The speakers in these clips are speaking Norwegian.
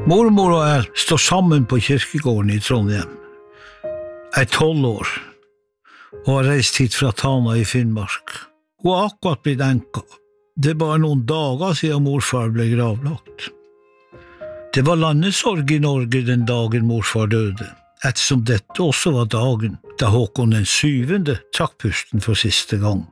Mormor og jeg står sammen på kirkegården i Trondheim. Jeg 12 år, og har reist hit fra Tana i Finnmark. Hun har akkurat blitt enka. Det var noen dager siden morfar ble gravlagt. Det var landesorg i Norge den dagen morfar døde, ettersom dette også var dagen da Håkon den 7. trakk pusten for siste gang.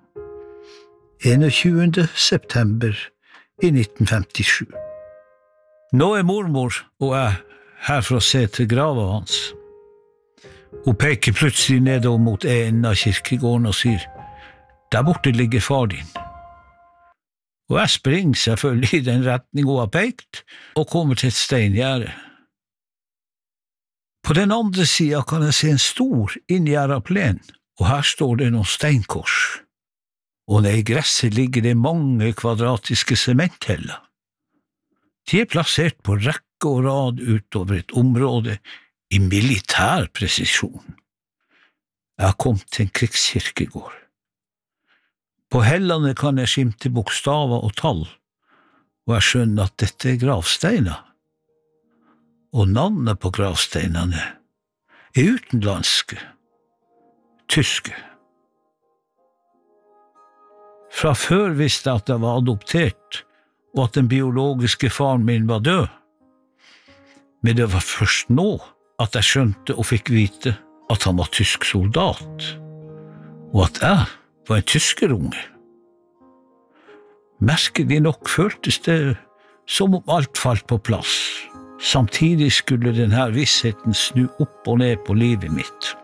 21. september i 1957. Nå mormor og jeg her for å se til grava hans. Hun peker plutselig nedover mot enden av kirkegården og sier, «Der borte ligger far din.» Og jeg springer selvfølgelig i den retning hun har pekt, og kommer til et steingjerde. På den andre siden kan jeg se en stor inngjerdet plen, og her står det noen steinkors. Og nede i gresset ligger det mange kvadratiske sementheller. De plassert på rekke og rad utover et område i militær presisjon. Jeg har kommet til en krigskirkegård. På hellene kan jeg skimte bokstaver og tall, og jeg skjønner at dette gravsteiner. Og navnet på gravsteinene utenlandske, tyske. Fra før visste jeg at jeg var adoptert, og at den biologiske faren min var død. Men det var først nå at jeg skjønte og fikk vite at han var tysk soldat, og at jeg var en tyskerunge. Merkelig nok føltes det som om alt falt på plass. Samtidig skulle denne vissheten snu opp og ned på livet mitt.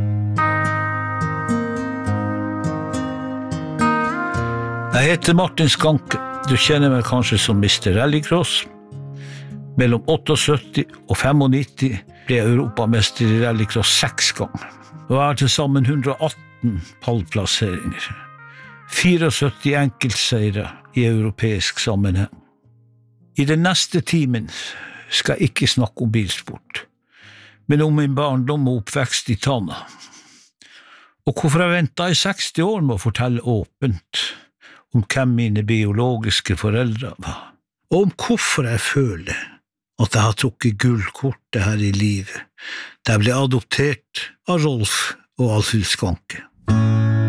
Jeg heter Martin Skanke. Du kjenner meg kanskje som Mr. Rallycross. Mellom 78 og 95 ble jeg europamester i rallycross 6 ganger. Og jeg har til sammen 118 pallplasseringer. 74 enkeltseiere i europeisk sammenheng. I den neste timen skal jeg ikke snakke om bilsport, men om min barndom og oppvekst i Tana. Og hvorfor jeg ventet i 60 år med å fortelle åpent om hvem mine biologiske foreldre var, og om hvorfor jeg føler at jeg har trukket gullkortet her i livet, da jeg ble adoptert av Rolf og Alfhild Skanke.